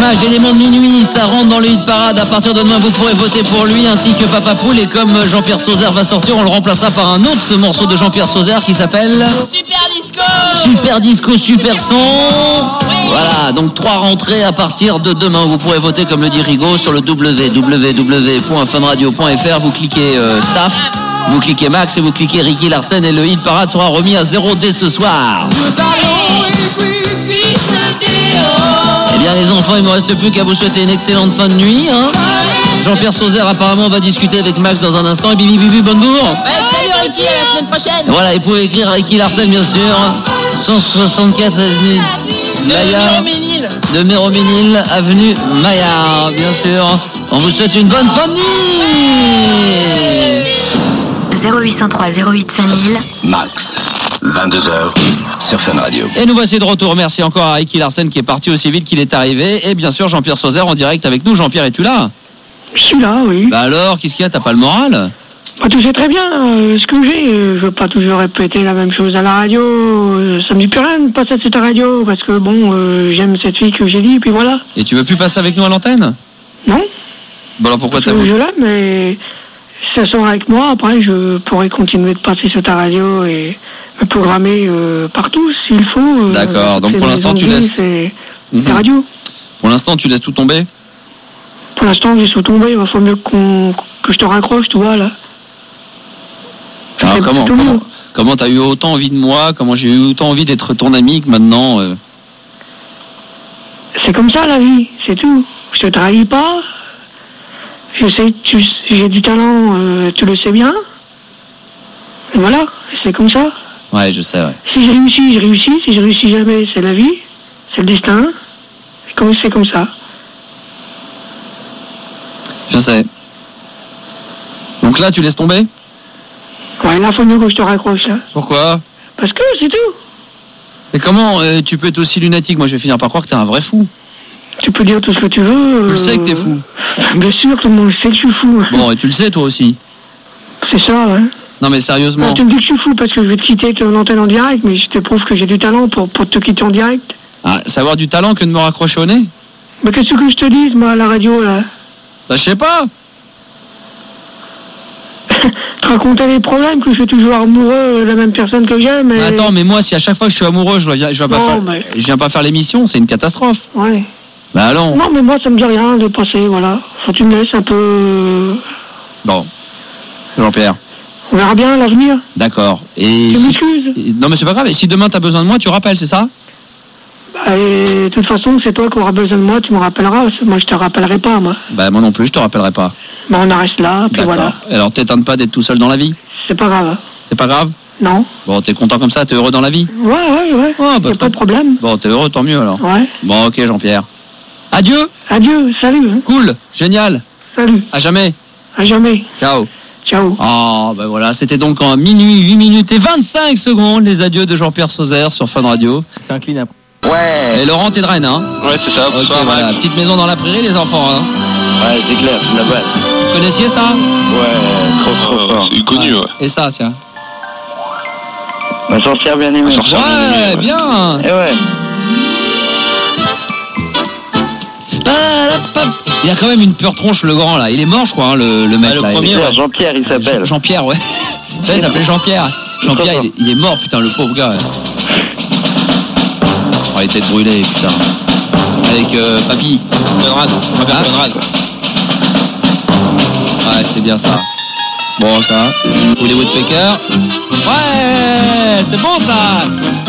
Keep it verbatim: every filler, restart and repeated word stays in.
Max, l'élément de minuit, ça rentre dans le hit parade. À partir de demain, vous pourrez voter pour lui ainsi que Papa Poule. Et comme Jean-Pierre Sauzère va sortir, on le remplacera par un autre morceau de Jean-Pierre Sauzère qui s'appelle Super Disco. Super Disco, Super Son. Oui. Voilà, donc trois rentrées à partir de demain. Vous pourrez voter, comme le dit Rigaud, sur le w w w point fun radio point f r. Vous cliquez euh, Staff, vous cliquez Max et vous cliquez Ricky Larsen. Et le hit parade sera remis à zéro dès ce soir. Eh bien les enfants, il ne me reste plus qu'à vous souhaiter une excellente fin de nuit. Hein. Jean-Pierre Sauzère apparemment va discuter avec Max dans un instant. Et Bibi Bibi Bonjour. Ouais, salut Ricky, à la semaine prochaine. Voilà, et vous pouvez écrire Ricky Larsen bien sûr. cent soixante-quatre avenue Maillard. De Méroménil, avenue Maillard, bien sûr. On vous souhaite une bonne fin de nuit. zéro huit cent trois zéro huit cinq mille. Max, vingt-deux heures sur Fun Radio. Et nous voici de retour. Merci encore à Ricky Larsen qui est parti aussi vite qu'il est arrivé. Et bien sûr Jean-Pierre Sauzère en direct avec nous. Jean-Pierre, es-tu là? Je suis là, oui. Bah alors, qu'est-ce qu'il y a? T'as pas le moral? Bah, tu sais très bien euh, ce que j'ai. Je veux pas toujours répéter la même chose à la radio. Euh, ça me dit plus rien de passer à cette radio parce que bon, euh, j'aime cette fille que j'ai dit, puis voilà. Et tu veux plus passer avec nous à l'antenne? Non. Bon alors pourquoi t'as Je, voulu? je l'aime, mais si ça sort avec moi, après je pourrais continuer de passer sur ta radio et me programmer euh, partout s'il faut. Euh, D'accord, donc pour l'instant tu laisses. C'est Mhm. la radio. Pour l'instant tu laisses tout tomber? Pour l'instant, j'ai tout tombé. Il va falloir mieux qu'on, que je te raccroche, tu vois, là. Alors C'est comment tout comment, mieux. comment t'as eu autant envie de moi? Comment j'ai eu autant envie d'être ton ami que maintenant euh... C'est comme ça, la vie, c'est tout. Je te trahis pas. Je sais, tu, j'ai du talent, euh, tu le sais bien. Et voilà, c'est comme ça. Ouais, je sais, ouais. Si je réussis, je réussis. Si je réussis jamais, c'est la vie. C'est le destin. C'est comme, c'est comme ça. Je sais. Donc là, tu laisses tomber? Ouais, là, faut mieux que je te raccroche, là. Pourquoi? Parce que c'est tout. Mais comment euh, tu peux être aussi lunatique? Moi, je vais finir par croire que t'es un vrai fou. Tu peux dire tout ce que tu veux. Tu le euh, sais que t'es fou. Bien sûr, tout le monde sait que je suis fou. Bon, et tu le sais, toi aussi. C'est ça, ouais. Non, mais sérieusement. Ah, tu me dis que je suis fou parce que je vais te quitter ton antenne en direct, mais je te prouve que j'ai du talent pour, pour te quitter en direct. Ah, savoir du talent que de me raccrocher au nez? Mais qu'est-ce que je te dis, moi, à la radio, là? Bah, je sais pas. Te raconter les problèmes, que je suis toujours amoureux de la même personne que j'aime. Et... Attends, mais moi, si à chaque fois que je suis amoureux, je viens, je viens, pas, Non, faire, mais- je viens pas faire l'émission, c'est une catastrophe. Ouais. Bah, allons. Non, mais moi, ça me dit rien de passer, voilà. Faut que tu me laisses un peu... Bon. Jean-Pierre. On verra bien l'avenir. D'accord. Et Tu si... m'excuses. Non, mais c'est pas grave. Et si demain t'as besoin de moi, tu rappelles, c'est ça? Bah, et de toute façon, c'est toi qui auras besoin de moi, tu me rappelleras. Parce que moi, je te rappellerai pas, moi. Bah, moi non plus, je te rappellerai pas. Bah, on en reste là, puis D'accord. voilà. Alors, t'étonnes pas d'être tout seul dans la vie? C'est pas grave. C'est pas grave? Non. Bon, t'es content comme ça, t'es heureux dans la vie? Ouais, ouais, ouais. Ouais, bah, Y a pas de problème. Bon, t'es heureux, tant mieux alors. Ouais. Bon, ok, Jean-Pierre. Adieu. Adieu, salut. Hein. Cool, génial. Salut. À jamais. À jamais. Ciao. Ciao. Oh, ben voilà, c'était donc en minuit, huit minutes et vingt-cinq secondes, les adieux de Jean-Pierre Sauzère sur Fun Radio. C'est un clean up. Ouais. Et Laurent, t'es de Rennes, hein? Ouais, c'est ça. Ok, bonsoir, voilà, Max. petite maison dans la prairie, les enfants, hein? Ouais, c'est clair, c'est la base. Vous connaissiez ça? Ouais, trop trop fort. C'est connu, ouais. Et ça, tiens. Ma sorcière bien aimée. Ouais, bien. Et ouais. Il a quand même une peur tronche, le grand, là. Il est mort, je crois, hein, le, le mec, Ah, le là. premier, Il est- ouais, Jean-Pierre, il s'appelle. Jean- Jean-Pierre, ouais. Ça, il s'appelait Jean-Pierre. Jean-Pierre, il, est- il est mort, putain, le pauvre gars. Oh, il était brûlé, putain. Avec euh, Papy. Conrad. Jean-Pierre Conrad. Ouais, c'était bien ça. Bon, ça. Ou les Woodpeckers. Ouais, c'est bon, ça.